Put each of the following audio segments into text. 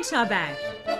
Genç Haber.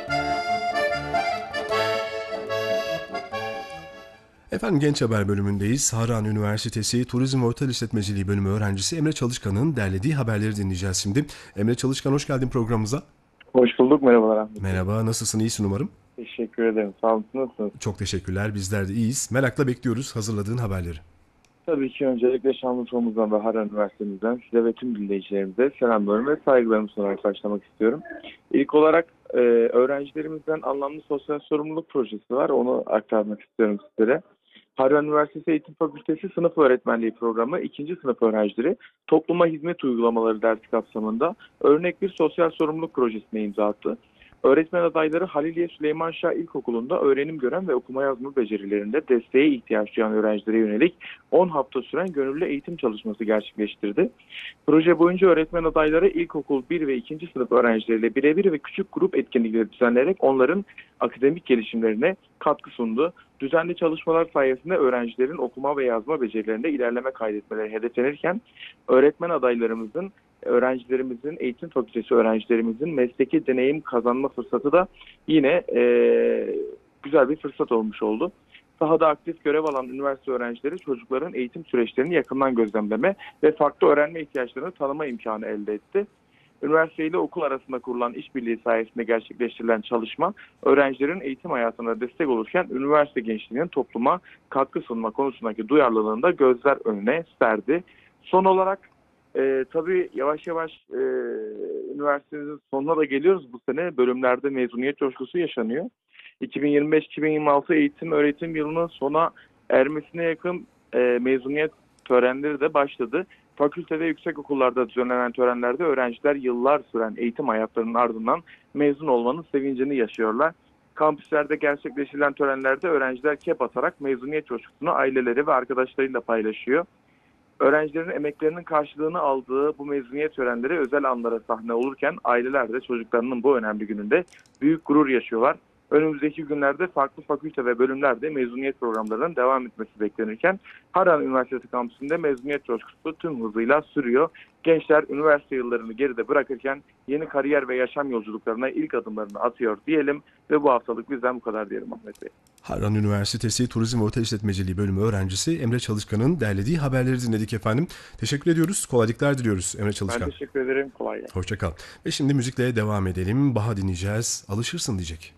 Efendim Genç Haber bölümündeyiz. Harran Üniversitesi Turizm ve Otel İşletmeciliği bölümü öğrencisi Emre Çalışkan'ın derlediği haberleri dinleyeceğiz şimdi. Emre Çalışkan, hoş geldin programımıza. Hoş bulduk. Merhabalar Ahmet Bey. Merhaba, nasılsın? İyisin umarım. Teşekkür ederim. Sağ olun. Nasılsınız? Çok teşekkürler, bizler de iyiyiz. Merakla bekliyoruz hazırladığın haberleri. Tabii ki öncelikle Şanlıurfa'mızdan ve Harran Üniversitemizden size ve tüm dinleyicilerimize selamlarımı ve saygılarımı sunarak başlamak istiyorum. İlk olarak öğrencilerimizden anlamlı sosyal sorumluluk projesi var. Onu aktarmak istiyorum sizlere. Harran Üniversitesi Eğitim Fakültesi Sınıf Öğretmenliği Programı 2. sınıf öğrencileri topluma hizmet uygulamaları dersi kapsamında örnek bir sosyal sorumluluk projesine imza attı. Öğretmen adayları Haliliye Süleymanşah İlkokulu'nda öğrenim gören ve okuma yazma becerilerinde desteğe ihtiyaç duyan öğrencilere yönelik 10 hafta süren gönüllü eğitim çalışması gerçekleştirdi. Proje boyunca öğretmen adayları ilkokul 1 ve 2. sınıf öğrencileriyle birebir ve küçük grup etkinlikleri düzenleyerek onların akademik gelişimlerine katkı sundu. Düzenli çalışmalar sayesinde öğrencilerin okuma ve yazma becerilerinde ilerleme kaydetmeleri hedeflenirken öğretmen adaylarımızın, öğrencilerimizin, eğitim fakültesi öğrencilerimizin mesleki deneyim kazanma fırsatı da yine güzel bir fırsat olmuş oldu. Sahada aktif görev alan üniversite öğrencileri çocukların eğitim süreçlerini yakından gözlemleme ve farklı öğrenme ihtiyaçlarını tanıma imkanı elde etti. Üniversite ile okul arasında kurulan işbirliği sayesinde gerçekleştirilen çalışma, öğrencilerin eğitim hayatına destek olurken üniversite gençliğinin topluma katkı sunma konusundaki duyarlılığını da gözler önüne serdi. Son olarak tabii yavaş yavaş üniversitemizin sonuna da geliyoruz bu sene. Bölümlerde mezuniyet coşkusu yaşanıyor. 2025-2026 eğitim öğretim yılının sona ermesine yakın mezuniyet törenleri de başladı. Fakülte ve yüksek okullarda düzenlenen törenlerde öğrenciler yıllar süren eğitim hayatlarının ardından mezun olmanın sevincini yaşıyorlar. Kampüslerde gerçekleştirilen törenlerde öğrenciler kep atarak mezuniyet coşkusunu aileleri ve arkadaşlarıyla paylaşıyor. Öğrencilerin emeklerinin karşılığını aldığı bu mezuniyet törenleri özel anlara sahne olurken aileler de çocuklarının bu önemli gününde büyük gurur yaşıyorlar. Önümüzdeki günlerde farklı fakülte ve bölümlerde mezuniyet programlarının devam etmesi beklenirken Harran Üniversitesi kampüsünde mezuniyet coşkusu tüm hızıyla sürüyor. Gençler üniversite yıllarını geride bırakırken yeni kariyer ve yaşam yolculuklarına ilk adımlarını atıyor diyelim ve bu haftalık bizden bu kadar diyelim Ahmet Bey. Harran Üniversitesi Turizm ve Otel İşletmeciliği bölümü öğrencisi Emre Çalışkan'ın derlediği haberleri dinledik efendim. Teşekkür ediyoruz, kolaylıklar diliyoruz Emre Çalışkan. Ben teşekkür ederim, kolay gelsin. Hoşça kal. Ve şimdi müzikle devam edelim. Baha dinleyeceğiz. Alışırsın diyecek.